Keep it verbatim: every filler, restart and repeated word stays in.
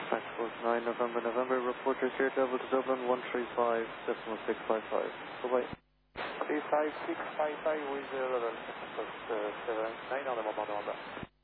Passport nine November, November, reporters here, Devil to Dublin, one three five, decimal six five five. Bye-bye. three five six five five with uh, level, uh, seven nine on the moment.